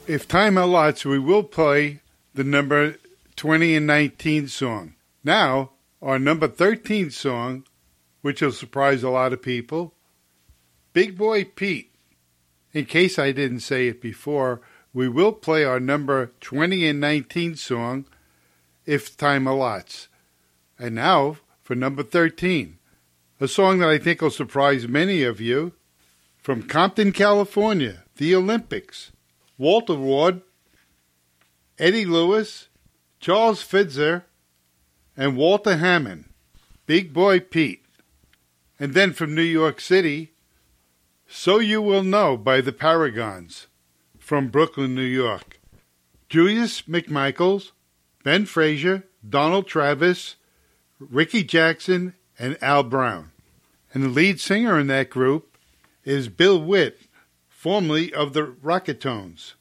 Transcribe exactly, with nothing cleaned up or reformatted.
If time allots, we will play the number twenty and nineteen song. Now, our number thirteen song, which will surprise a lot of people, Big Boy Pete. In case I didn't say it before, we will play our number twenty and nineteen song, If Time Allots. And now for number thirteen, a song that I think will surprise many of you, from Compton, California, the Olympics. Walter Ward, Eddie Lewis, Charles Fitzer, and Walter Hammond, Big Boy Pete. And then from New York City, So You Will Know by the Paragons, from Brooklyn, New York. Julius McMichaels, Ben Frazier, Donald Travis, Ricky Jackson, and Al Brown. And the lead singer in that group is Bill Witt, formerly of the Rocketones.